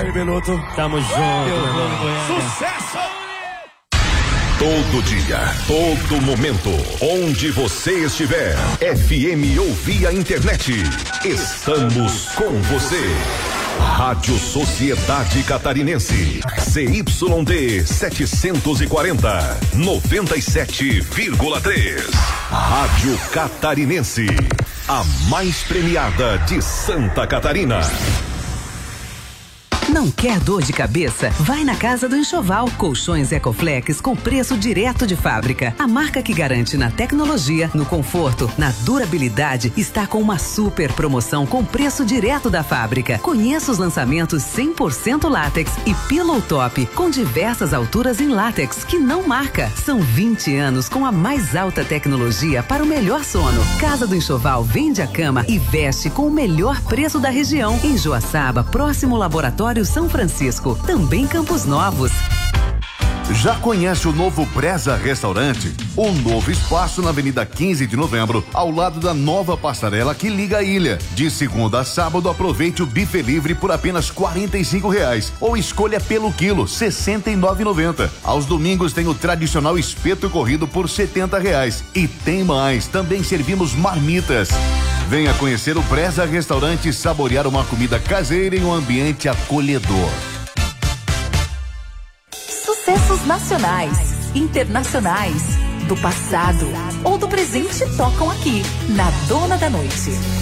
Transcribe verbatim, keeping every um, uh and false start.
Jair Beloto. Tamo junto, meu Sucesso! Todo dia, todo momento, onde você estiver, F M ou via internet, estamos com você. Rádio Sociedade Catarinense, C Y D setecentos e quarenta, noventa e sete vírgula três. Rádio Catarinense, a mais premiada de Santa Catarina. Não quer dor de cabeça? Vai na Casa do Enxoval. Colchões Ecoflex com preço direto de fábrica. A marca que garante na tecnologia, no conforto, na durabilidade, está com uma super promoção com preço direto da fábrica. Conheça os lançamentos cem por cento látex e Pillow Top com diversas alturas em látex que não marca. São vinte anos com a mais alta tecnologia para o melhor sono. Casa do Enxoval vende a cama e veste com o melhor preço da região. Em Joaçaba, próximo ao Laboratório São Francisco, também Campos Novos. Já conhece o novo Breza Restaurante? Um novo espaço na Avenida quinze de Novembro, ao lado da nova passarela que liga a ilha. De segunda a sábado, aproveite o buffet livre por apenas quarenta e cinco reais ou escolha pelo quilo, sessenta e nove reais e noventa centavos. Aos domingos tem o tradicional espeto corrido por setenta reais. E tem mais, também servimos marmitas. Venha conhecer o Breza Restaurante e saborear uma comida caseira em um ambiente acolhedor. Sucessos nacionais, internacionais, do passado ou do presente tocam aqui, na Dona da Noite.